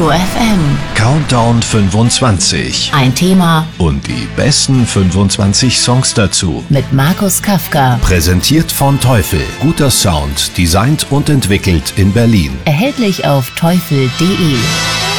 Detektor FM. Countdown 25. Ein Thema Und die besten 25 Songs dazu. mit Markus Kafka. Präsentiert von Teufel. Guter Sound, designt und entwickelt in Berlin. Erhältlich auf teufel.de.